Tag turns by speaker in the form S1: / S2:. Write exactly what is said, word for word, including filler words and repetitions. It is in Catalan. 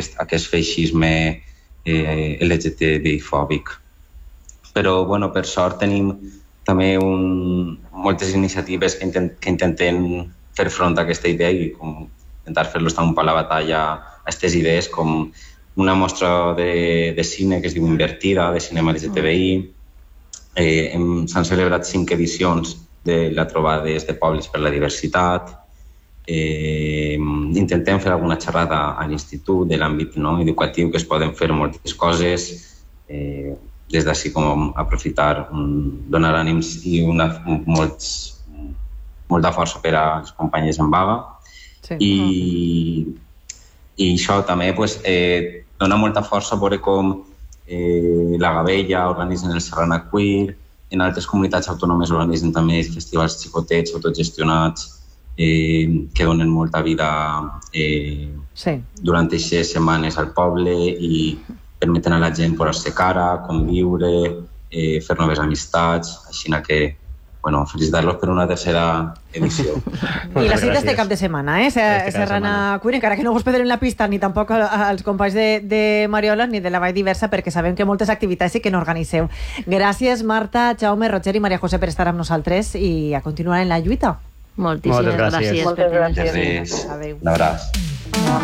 S1: aquest, aquest feixisme eh, L G T B I-fòbic. Però, bueno, per sort tenim també un, moltes iniciatives que, intent, que intenten fer front a aquesta idea i com intentar fer-los també un pa a la batalla a aquestes idees, com una mostra de, de cine que es diu Invertida, de cinema L G T B I. Eh, S'han celebrat cinc edicions de la Trobades de Pobles per la Diversitat. Eh, intentem fer alguna xerrada a l'institut de l'àmbit no, educatiu, que es poden fer moltes coses. Eh, des d'ací com aprofitar, um, donar ànims i una, molts, molta força per als companys en vaga. Sí. I, i això també pues, eh, dona molta força a veure com eh, la Gavella organitzen el Serrana Queer, en altres comunitats autònomes organitzen també festivals xicotets, autogestionats, eh, que donen molta vida eh, sí. durant aquestes setmanes al poble i permeten a la gent posar-se cara, conviure, eh, fer noves amistats, així que, bueno, felicitar-los per una tercera edició.
S2: I la cita este cap de setmana, eh? Serrana Queer, encara que no vos perdrem la pista ni tampoc als companys de, de Mariola ni de la Vall Diversa, perquè sabem que moltes activitats sí que n'organitzeu. Gràcies, Marta, Jaume, Roger i Maria José per estar amb nosaltres i a continuar en la lluita.
S3: Moltíssimes gràcies.
S1: Moltes gràcies. Un abraç.